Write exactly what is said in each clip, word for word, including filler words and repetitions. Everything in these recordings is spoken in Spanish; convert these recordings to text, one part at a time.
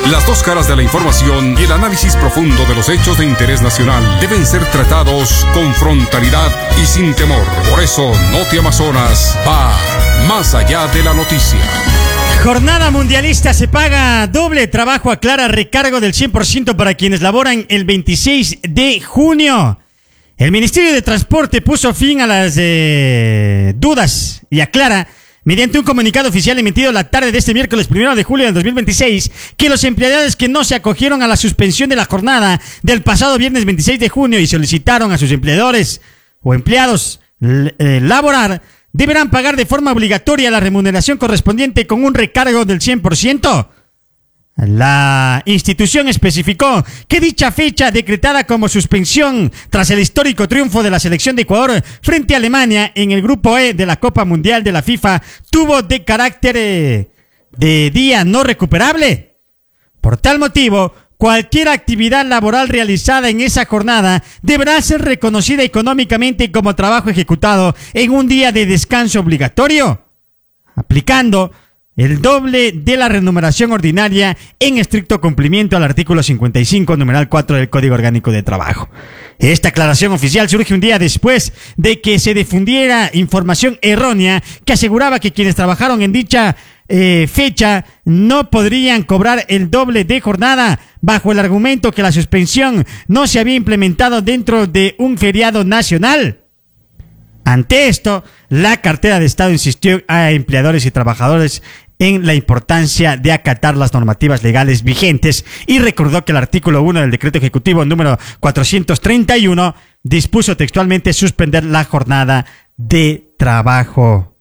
Las dos caras de la información y el análisis profundo de los hechos de interés nacional deben ser tratados con frontalidad y sin temor. Por eso, Noti Amazonas va más allá de la noticia. Jornada mundialista, se paga doble, trabajo aclara recargo del cien por ciento para quienes laboran el veintiséis de junio. El Ministerio de Transporte puso fin a las eh, dudas y aclara, mediante un comunicado oficial emitido la tarde de este miércoles primero de julio del dos mil veintiséis, que los empleadores que no se acogieron a la suspensión de la jornada del pasado viernes veintiséis de junio y solicitaron a sus empleadores o empleados eh, laborar, deberán pagar de forma obligatoria la remuneración correspondiente con un recargo del cien por ciento. La institución especificó que dicha fecha, decretada como suspensión tras el histórico triunfo de la selección de Ecuador frente a Alemania en el Grupo E de la Copa Mundial de la FIFA, tuvo de carácter eh, de día no recuperable. Por tal motivo, cualquier actividad laboral realizada en esa jornada deberá ser reconocida económicamente como trabajo ejecutado en un día de descanso obligatorio, aplicando el doble de la remuneración ordinaria en estricto cumplimiento al artículo cincuenta y cinco, numeral cuatro del Código Orgánico de Trabajo. Esta aclaración oficial surge un día después de que se difundiera información errónea que aseguraba que quienes trabajaron en dicha eh, fecha no podrían cobrar el doble de jornada, bajo el argumento que la suspensión no se había implementado dentro de un feriado nacional. Ante esto, la cartera de Estado insistió a empleadores y trabajadores en la importancia de acatar las normativas legales vigentes y recordó que el artículo uno del decreto ejecutivo número cuatrocientos treinta y uno dispuso textualmente suspender la jornada de trabajo.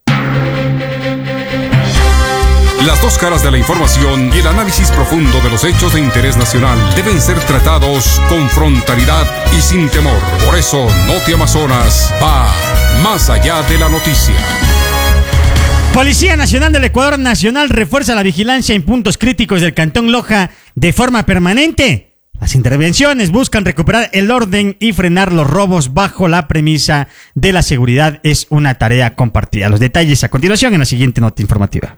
Las dos caras de la información y el análisis profundo de los hechos de interés nacional deben ser tratados con frontalidad y sin temor. Por eso, Noti Amazonas va más allá de la noticia. Policía Nacional del Ecuador Nacional refuerza la vigilancia en puntos críticos del Cantón Loja de forma permanente. Las intervenciones buscan recuperar el orden y frenar los robos bajo la premisa de la seguridad es una tarea compartida. Los detalles a continuación en la siguiente nota informativa.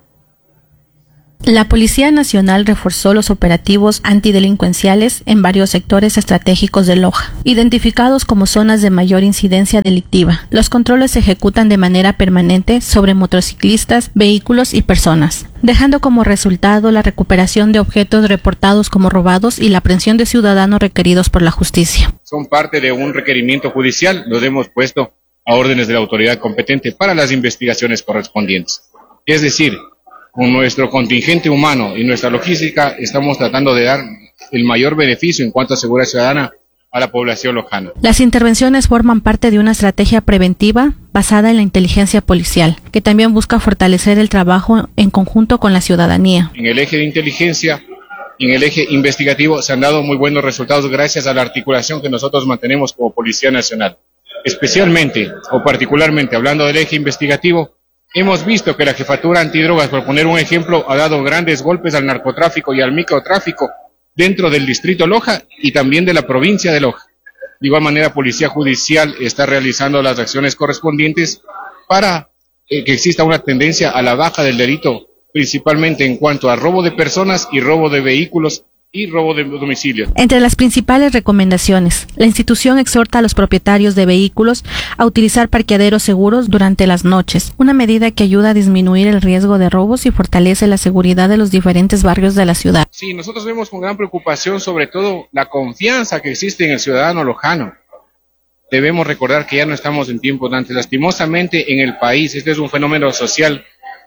La Policía Nacional reforzó los operativos antidelincuenciales en varios sectores estratégicos de Loja, identificados como zonas de mayor incidencia delictiva. Los controles se ejecutan de manera permanente sobre motociclistas, vehículos y personas, dejando como resultado la recuperación de objetos reportados como robados y la aprehensión de ciudadanos requeridos por la justicia. Son parte de un requerimiento judicial, los hemos puesto a órdenes de la autoridad competente para las investigaciones correspondientes. Es decir, con nuestro contingente humano y nuestra logística estamos tratando de dar el mayor beneficio en cuanto a seguridad ciudadana a la población lojana. Las intervenciones forman parte de una estrategia preventiva basada en la inteligencia policial, que también busca fortalecer el trabajo en conjunto con la ciudadanía. En el eje de inteligencia y en el eje investigativo se han dado muy buenos resultados gracias a la articulación que nosotros mantenemos como Policía Nacional. Especialmente o particularmente hablando del eje investigativo, hemos visto que la Jefatura Antidrogas, por poner un ejemplo, ha dado grandes golpes al narcotráfico y al microtráfico dentro del distrito Loja y también de la provincia de Loja. De igual manera, Policía Judicial está realizando las acciones correspondientes para eh, que exista una tendencia a la baja del delito, principalmente en cuanto a robo de personas y robo de vehículos y robo de domicilio. Entre las principales recomendaciones, la institución exhorta a los propietarios de vehículos a utilizar parqueaderos seguros durante las noches, una medida que ayuda a disminuir el riesgo de robos y fortalece la seguridad de los diferentes barrios de la ciudad. Sí, nosotros vemos con gran preocupación sobre todo la confianza que existe en el ciudadano lojano. Debemos recordar que ya no estamos en tiempos de antes. Lastimosamente en el país, este es un fenómeno social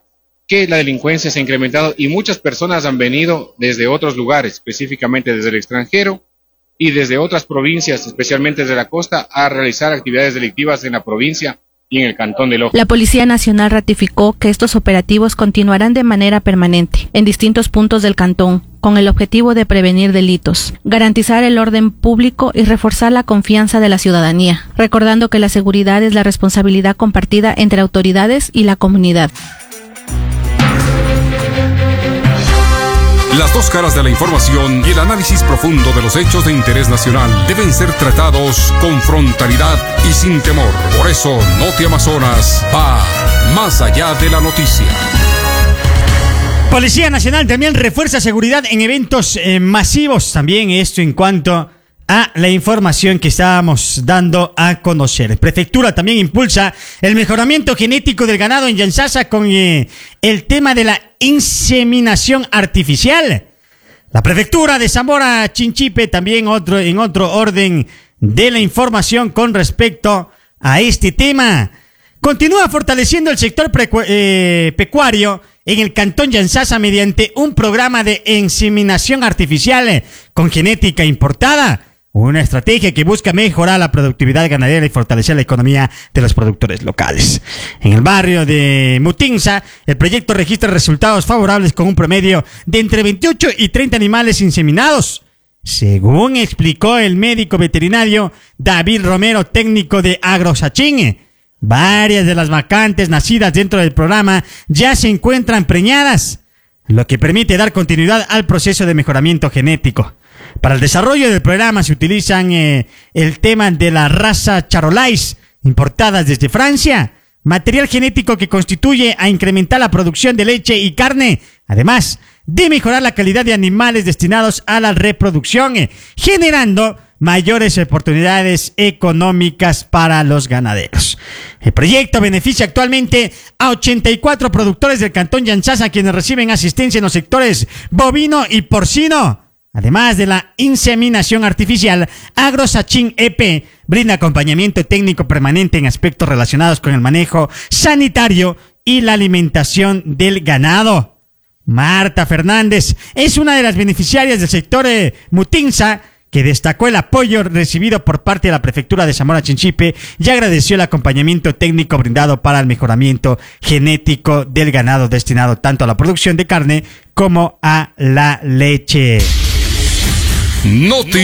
que la delincuencia se ha incrementado y muchas personas han venido desde otros lugares, específicamente desde el extranjero y desde otras provincias, especialmente desde la costa, a realizar actividades delictivas en la provincia y en el cantón de Loja. La Policía Nacional ratificó que estos operativos continuarán de manera permanente en distintos puntos del cantón, con el objetivo de prevenir delitos, garantizar el orden público y reforzar la confianza de la ciudadanía, recordando que la seguridad es la responsabilidad compartida entre autoridades y la comunidad. Las dos caras de la información y el análisis profundo de los hechos de interés nacional deben ser tratados con frontalidad y sin temor. Por eso, Noti Amazonas va más allá de la noticia. Policía Nacional también refuerza seguridad en eventos eh, masivos. También esto en cuanto a la información que estábamos dando a conocer. Prefectura también impulsa el mejoramiento genético del ganado en Yantzaza con eh, el tema de la inseminación artificial. La Prefectura de Zamora Chinchipe también otro, en otro orden de la información con respecto a este tema. Continúa fortaleciendo el sector precu- eh, pecuario en el Cantón Yantzaza mediante un programa de inseminación artificial con genética importada. Una estrategia que busca mejorar la productividad ganadera y fortalecer la economía de los productores locales. En el barrio de Mutinza, el proyecto registra resultados favorables con un promedio de entre veintiocho y treinta animales inseminados. Según explicó el médico veterinario David Romero, técnico de Agrosachín, varias de las vacantes nacidas dentro del programa ya se encuentran preñadas, lo que permite dar continuidad al proceso de mejoramiento genético. Para el desarrollo del programa se utilizan eh, el tema de la raza Charolais, importadas desde Francia, material genético que constituye a incrementar la producción de leche y carne, además de mejorar la calidad de animales destinados a la reproducción, eh, generando mayores oportunidades económicas para los ganaderos. El proyecto beneficia actualmente a ochenta y cuatro productores del Cantón Yantzaza, quienes reciben asistencia en los sectores bovino y porcino. Además de la inseminación artificial, Agrosachín E P brinda acompañamiento técnico permanente en aspectos relacionados con el manejo sanitario y la alimentación del ganado. Marta Fernández es una de las beneficiarias del sector eh, Mutinza, que destacó el apoyo recibido por parte de la Prefectura de Zamora Chinchipe y agradeció el acompañamiento técnico brindado para el mejoramiento genético del ganado destinado tanto a la producción de carne como a la leche. Noti